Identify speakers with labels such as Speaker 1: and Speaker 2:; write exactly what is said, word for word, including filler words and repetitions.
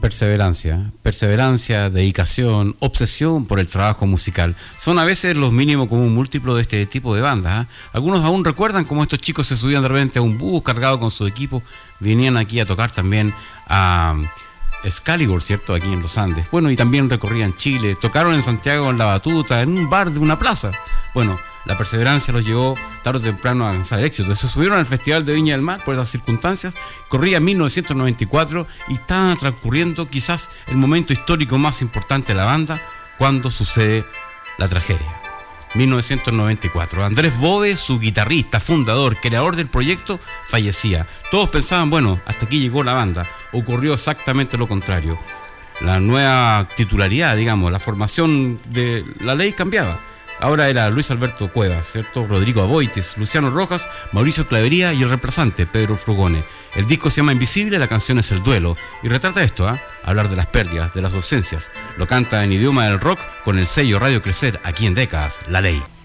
Speaker 1: Perseverancia, perseverancia, dedicación, obsesión por el trabajo musical. Son a veces los mínimos común múltiplo de este tipo de bandas, ¿eh? Algunos aún recuerdan cómo estos chicos se subían de repente a un bus cargado con su equipo, venían aquí a tocar también a Excalibur, ¿cierto? Aquí en los Andes. Bueno, y también recorrían Chile, tocaron en Santiago en La Batuta, en un bar de una plaza. Bueno, la perseverancia los llevó tarde o temprano a alcanzar el éxito. Se subieron al Festival de Viña del Mar por esas circunstancias. Corría mil novecientos noventa y cuatro y estaba transcurriendo quizás el momento histórico más importante de la banda cuando sucede la tragedia. mil novecientos noventa y cuatro. Andrés Bove, su guitarrista, fundador, creador del proyecto, fallecía. Todos pensaban, bueno, hasta aquí llegó la banda. Ocurrió exactamente lo contrario. La nueva titularidad, digamos, la formación de La Ley cambiaba. Ahora era Luis Alberto Cuevas, ¿cierto? Rodrigo Aboites, Luciano Rojas, Mauricio Clavería y el reemplazante, Pedro Frugone. El disco se llama Invisible, la canción es El Duelo. Y retrata esto, ¿eh? Hablar de las pérdidas, de las ausencias. Lo canta en idioma del rock con el sello Radio Crecer, aquí en Décadas, La Ley.